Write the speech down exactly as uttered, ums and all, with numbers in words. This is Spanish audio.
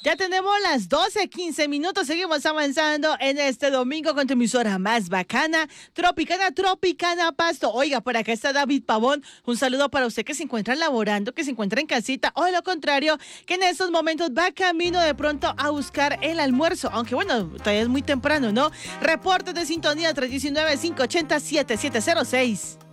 Ya tenemos las doce, quince minutos. Seguimos avanzando en este domingo con tu emisora más bacana, Tropicana, Tropicana Pasto. Oiga, por acá está David Pavón. Un saludo para usted que se encuentra laborando, que se encuentra en casita, o de lo contrario, que en estos momentos va camino de pronto a buscar el almuerzo. Aunque bueno, todavía es muy temprano, ¿no? Reportes de sintonía tres uno nueve, cinco ocho cero, siete siete cero seis.